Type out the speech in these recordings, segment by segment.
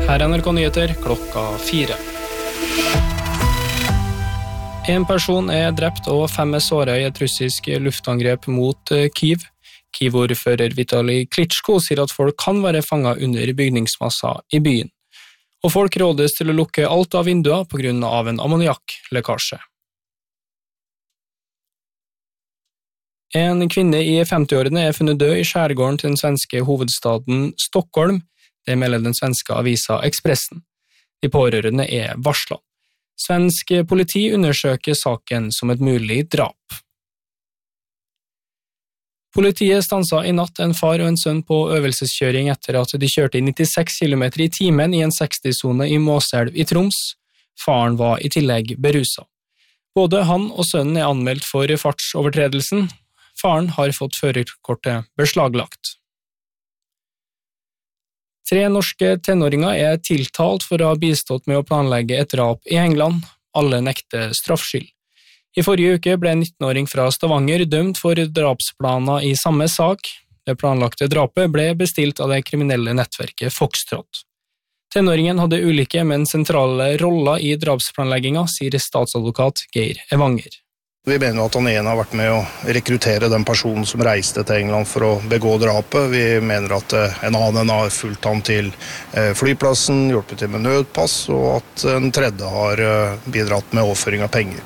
Her NRK Nyheter klokka 4. En person drept og 5 såret i et russisk luftangrep mot Kyiv. Kyiv-ordfører Vitali Klitschko sier at folk kan være fanget under bygningsmasser i byen. Og folk rådes til å lukke alt av vinduer på grunn av en ammoniakklekkasje. En kvinne i 50-årene funnet død i skjærgården til den svenske hovedstaden Stockholm. Det melder den svenske avisa Expressen. De pårørende varslet. Svensk politi undersøker saken som et mulig drap. Politiet stanset i natt en far og en sønn på øvelseskjøring etter at de kjørte i 96 km i timen i en 60-sone i Måselv i Troms. Faren var i tillegg beruset. Både han og sønnen anmeldt for fartsovertredelsen. Faren har fått førerkortet beslaglagt. 3 norske tenåringer tiltalt for å ha bistått med å planlegge et drap i England. Alle nekter straffskyld. I forrige uke ble en 19-åring fra Stavanger dømt for drapsplaner i samme sak. Det planlagte drapet ble bestilt av det kriminelle nettverket Foxtrot. Tenåringen hadde ulike, men sentrale roller i drapsplanleggingen, sier statsadvokat Geir Evanger. Vi mener at han har vært med å rekruttere den personen som reiste til England for å begå drapet. Vi mener at en annen har fulgt ham til flyplassen, hjulpet til med nødpass, og at en tredje har bidratt med overføring av penger.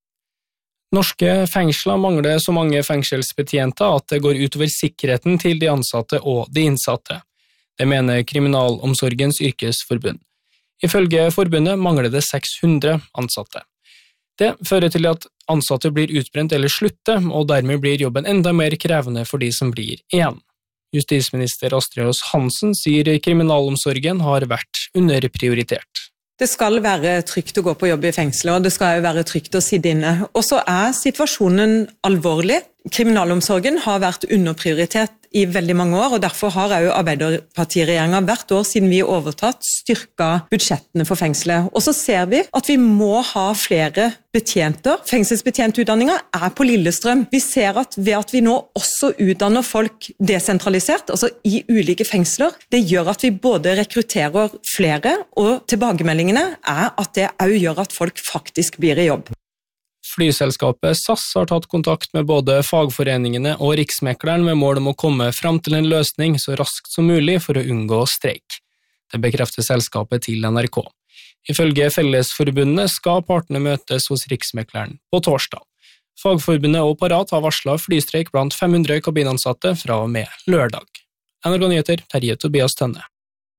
Norske fengsler mangler så mange fengselsbetjenter at det går utover sikkerheten til de ansatte og de innsatte. Det mener Kriminalomsorgens yrkesforbund. Ifølge forbundet mangler det 600 ansatte. Det fører til at ansatte blir utbrent eller slutter, og dermed blir jobben enda mer krevende for de som blir igjen. Justisminister Astrid Hansen sier kriminalomsorgen har vært underprioritert. Det skal være trygt å gå på jobb i fengsler, og det skal være trygt å sitte inne. Og så situasjonen alvorlig. Kriminalomsorgen har vært underprioritert i veldig mange år, og derfor har også Arbeiderpartiregjeringen hvert år siden vi overtatt styrket budsjettene for fengselet. Og så ser vi at vi må ha flere betjenter. Fengselsbetjentutdanningen på Lillestrøm. Vi ser at ved at vi nå også utdanner folk desentralisert, altså i ulike fengsler, det gjør at vi både rekrutterer flere, og tilbakemeldingene at det også gjør at folk faktisk blir i jobb. Flyselskapet SAS har tatt kontakt med både fagforeningene og Riksmekleren med mål om å komme fram til en løsning så raskt som mulig for å unngå streik. Det bekrefter selskapet til NRK. Ifølge Fellesforbundet skal partene møtes hos Riksmekleren på torsdag. Fagforbundet og Parat har varslet flystreik blant 500 kabinansatte fra og med lørdag. NRK Nyheter, Terje Tobias Tønne.